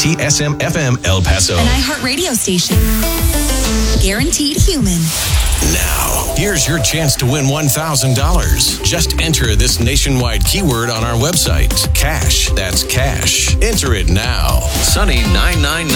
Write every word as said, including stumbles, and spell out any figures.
T S M F M El Paso. An iHeartRadio station. Guaranteed human. Now, here's your chance to win one thousand dollars. Just enter this nationwide keyword on our website. Cash. That's cash. Enter it now. Sunny nine nine nine.